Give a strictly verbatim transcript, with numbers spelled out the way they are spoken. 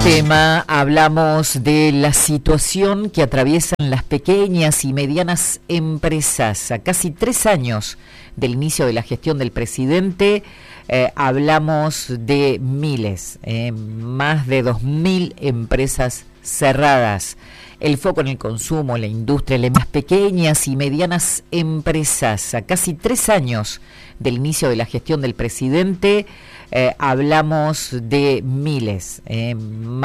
Tema, hablamos de la situación que atraviesan las pequeñas y medianas empresas. A casi tres años del inicio de la gestión del presidente, eh, hablamos de miles, eh, más de dos mil empresas cerradas. El foco en el consumo, la industria, las pequeñas y medianas empresas. A casi tres años del inicio de la gestión del presidente, eh, hablamos de miles, eh,